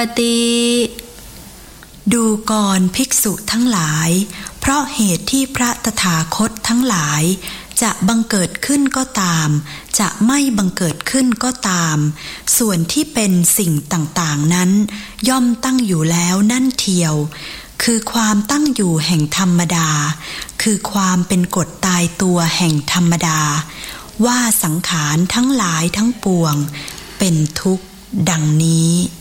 ติดูก่อนภิกษุทั้งหลายเพราะเหตุที่พระตถาคตทั้งหลายจะบังเกิดขึ้นก็ตามจะไม่บังเกิดขึ้นก็ตามส่วนที่เป็นสิ่งต่างๆนั้นย่อมตั้งอยู่แล้วนั่นเทียวคือความตั้งอยู่แห่งธรรมดาคือความเป็นกฎตายตัวแห่งธรรมดาว่าสังขารทั้งหลายทั้งปวงเป็นทุกข์ดังนี้